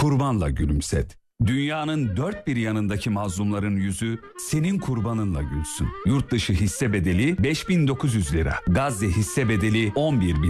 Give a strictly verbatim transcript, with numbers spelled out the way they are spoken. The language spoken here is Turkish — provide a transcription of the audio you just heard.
Kurbanla gülümset. Dünyanın dört bir yanındaki mazlumların yüzü senin kurbanınla gülsün. Yurt dışı hisse bedeli beş bin dokuz yüz lira. Gazze hisse bedeli on bir bin